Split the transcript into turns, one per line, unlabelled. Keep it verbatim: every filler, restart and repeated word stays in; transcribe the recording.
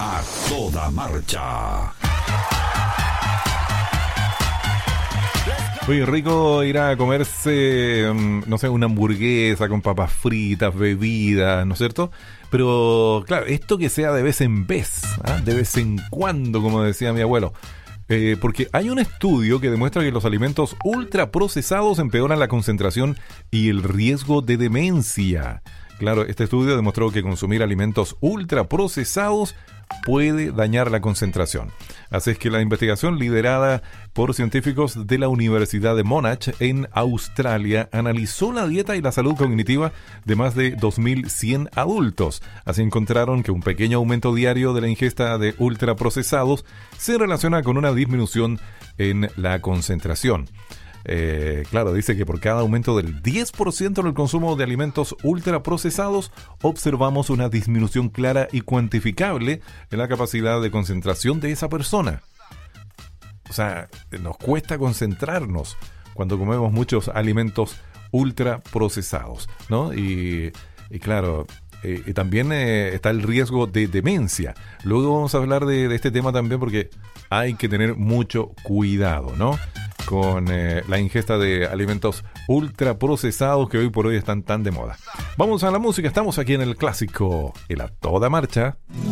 A toda marcha.
Muy rico ir a comerse, no sé, una hamburguesa con papas fritas, bebidas, ¿no es cierto? Pero, claro, esto que sea de vez en vez, ¿eh? De vez en cuando, como decía mi abuelo. Eh, porque hay un estudio que demuestra que los alimentos ultraprocesados empeoran la concentración y el riesgo de demencia. Claro, este estudio demostró que consumir alimentos ultraprocesados puede dañar la concentración. Así es que la investigación liderada por científicos de la Universidad de Monash en Australia analizó la dieta y la salud cognitiva de más de dos mil cien adultos. Así encontraron que un pequeño aumento diario de la ingesta de ultraprocesados se relaciona con una disminución en la concentración. Eh, claro, dice que por cada aumento del diez por ciento en el consumo de alimentos ultraprocesados, observamos una disminución clara y cuantificable en la capacidad de concentración de esa persona. O sea, nos cuesta concentrarnos cuando comemos muchos alimentos ultraprocesados, ¿no? Y, y claro, eh, y también eh, está el riesgo de demencia. Luego vamos a hablar de, de este tema también porque hay que tener mucho cuidado, ¿no? Con eh, la ingesta de alimentos ultraprocesados que hoy por hoy están tan de moda. Vamos a la música, estamos aquí en el clásico El A Toda Marcha.